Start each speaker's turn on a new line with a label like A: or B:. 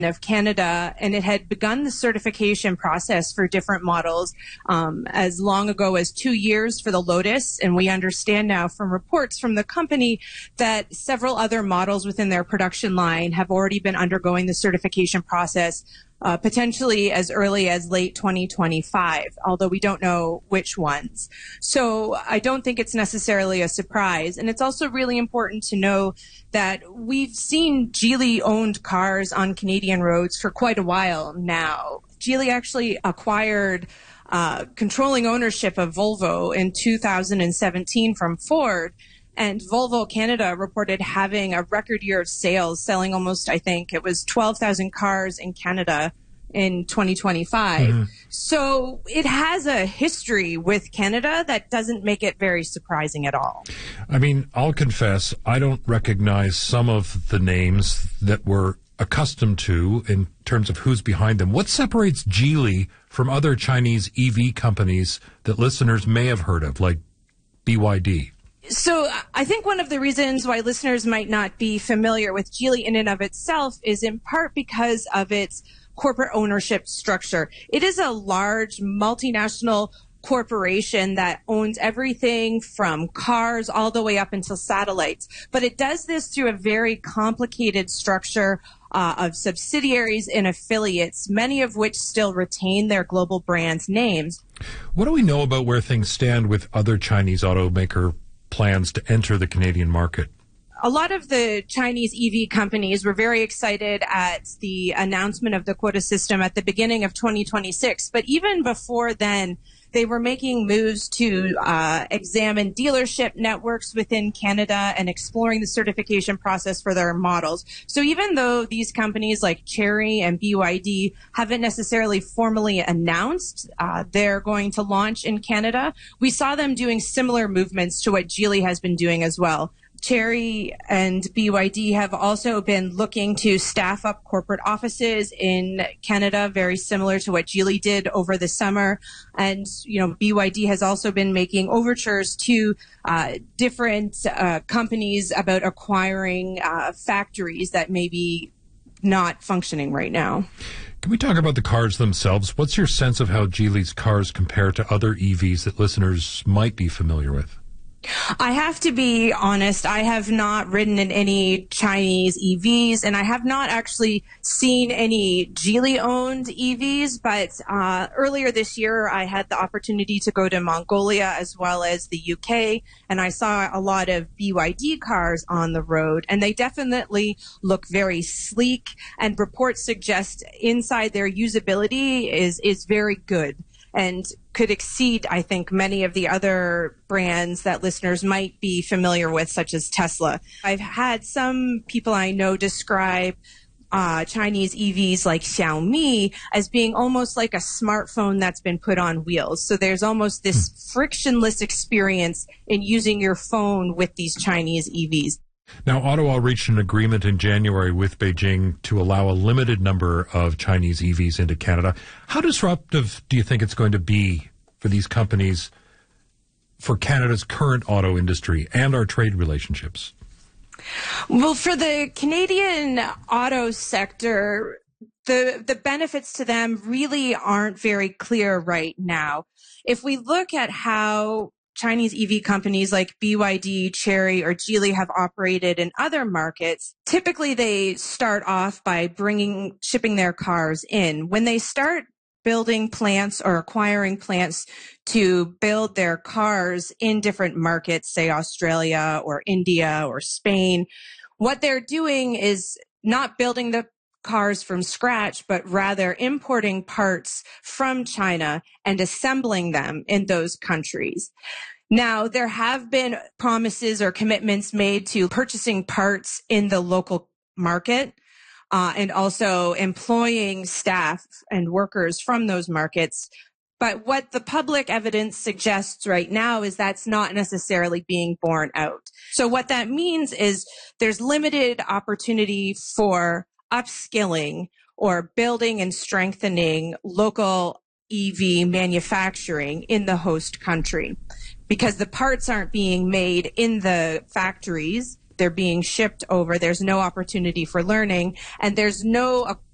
A: of Canada, and it had begun the certification process for different models as long ago as 2 years for the Lotus. And we understand now from reports from the company that several other models within their production line have already been undergoing the certification process, potentially as early as late 2025, although we don't know which ones. So I don't think it's necessarily a surprise. And it's also really important to know that we've seen Geely-owned cars on Canadian roads for quite a while now. Geely actually acquired controlling ownership of Volvo in 2017 from Ford. And Volvo Canada reported having a record year of sales, selling almost, I think it was 12,000 cars in Canada in 2025. Mm-hmm. So it has a history with Canada that doesn't make it very surprising at all.
B: I mean, I'll confess, I don't recognize some of the names that we're accustomed to in terms of who's behind them. What separates Geely from other Chinese EV companies that listeners may have heard of, like BYD?
A: So I think one of the reasons why listeners might not be familiar with Geely in and of itself is in part because of its corporate ownership structure. It is a large multinational corporation that owns everything from cars all the way up until satellites. But it does this through a very complicated structure of subsidiaries and affiliates, many of which still retain their global brands' names.
B: What do we know about where things stand with other Chinese automaker plans to enter the Canadian market?
A: A lot of the Chinese EV companies were very excited at the announcement of the quota system at the beginning of 2026. But even before then, they were making moves to examine dealership networks within Canada and exploring the certification process for their models. So even though these companies like Chery and BYD haven't necessarily formally announced they're going to launch in Canada, we saw them doing similar movements to what Geely has been doing as well. Chery and BYD have also been looking to staff up corporate offices in Canada, very similar to what Geely did over the summer. And, BYD has also been making overtures to different companies about acquiring factories that may be not functioning right now.
B: Can we talk about the cars themselves? What's your sense of how Geely's cars compare to other EVs that listeners might be familiar with?
A: I have to be honest, I have not ridden in any Chinese EVs, and I have not actually seen any Geely-owned EVs, but earlier this year I had the opportunity to go to Mongolia as well as the UK, and I saw a lot of BYD cars on the road, and they definitely look very sleek, and reports suggest inside their usability is very good and could exceed, I think, many of the other brands that listeners might be familiar with, such as Tesla. I've had some people I know describe Chinese EVs like Xiaomi as being almost like a smartphone that's been put on wheels. So there's almost this frictionless experience in using your phone with these Chinese EVs.
B: Now, Ottawa reached an agreement in January with Beijing to allow a limited number of Chinese EVs into Canada. How disruptive do you think it's going to be for these companies, for Canada's current auto industry and our trade relationships?
A: Well, for the Canadian auto sector, the benefits to them really aren't very clear right now. If we look at how Chinese EV companies like BYD, Chery, or Geely have operated in other markets, typically they start off by shipping their cars in. When they start building plants or acquiring plants to build their cars in different markets, say Australia or India or Spain, what they're doing is not building the cars from scratch, but rather importing parts from China and assembling them in those countries. Now, there have been promises or commitments made to purchasing parts in the local market, and also employing staff and workers from those markets. But what the public evidence suggests right now is that's not necessarily being borne out. So what that means is there's limited opportunity for upskilling or building and strengthening local EV manufacturing in the host country, because the parts aren't being made in the factories. They're being shipped over. There's no opportunity for learning, and there's no